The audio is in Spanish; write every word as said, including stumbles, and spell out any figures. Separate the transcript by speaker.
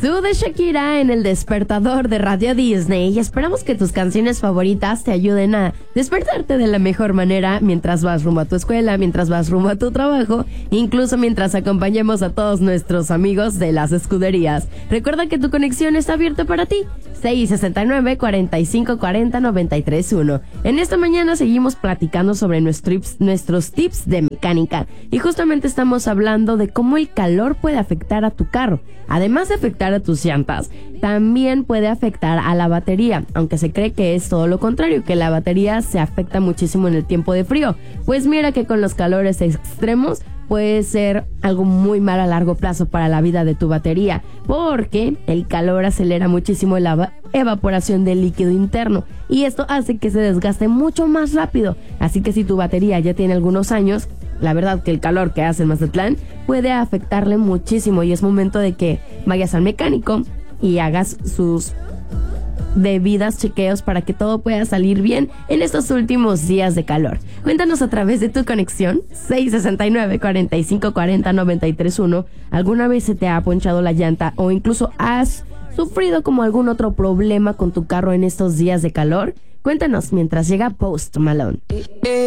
Speaker 1: Su de Shakira en el despertador de Radio Disney, y esperamos que tus canciones favoritas te ayuden a despertarte de la mejor manera mientras vas rumbo a tu escuela, mientras vas rumbo a tu trabajo, incluso mientras acompañemos a todos nuestros amigos de las escuderías. Recuerda que tu conexión está abierta para ti. seis sesenta y nueve, cuarenta y cinco cuarenta, noventa y tres uno. En esta mañana seguimos platicando sobre nuestros, nuestros tips de mecánica, y justamente estamos hablando de cómo el calor puede afectar a tu carro. Además de afectar a tus llantas, también puede afectar a la batería, aunque se cree que es todo lo contrario, que la batería se afecta muchísimo en el tiempo de frío. Pues mira que con los calores extremos puede ser algo muy mal a largo plazo para la vida de tu batería, porque el calor acelera muchísimo la evaporación del líquido interno, y esto hace que se desgaste mucho más rápido. Así que si tu batería ya tiene algunos años, la verdad que el calor que hace en Mazatlán puede afectarle muchísimo, y es momento de que vayas al mecánico y hagas sus debidas chequeos para que todo pueda salir bien en estos últimos días de calor. Cuéntanos a través de tu conexión seis sesenta y nueve, cuarenta y cinco cuarenta, noventa y tres uno. ¿Alguna vez se te ha ponchado la llanta o incluso has sufrido como algún otro problema con tu carro en estos días de calor? Cuéntanos mientras llega Post Malone.